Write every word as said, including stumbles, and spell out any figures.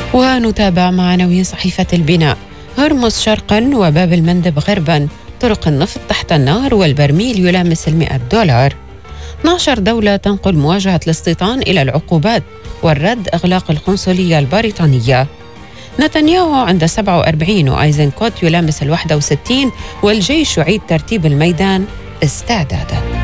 ونتابع مع عناوين صحيفة البناء. هرمز شرقا وباب المندب غربا، طرق النفط تحت النار والبرميل يلامس المئة دولار. اثنتي عشرة دولة تنقل مواجهة الاستيطان إلى العقوبات، والرد إغلاق القنصلية البريطانية. نتنياهو عند سبعة وأربعين وآيزنكوت يلامس الواحدة وستين، والجيش يعيد ترتيب الميدان استعدادا.